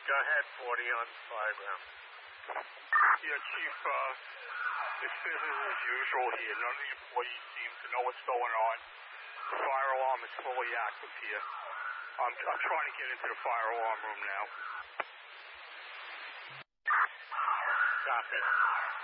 Go ahead, 40 on diagram. Yeah, Chief, it's business as usual here. None of the employees seem to know what's going on. The fire alarm is fully active here. I'm trying to get into the fire alarm room now. Copy.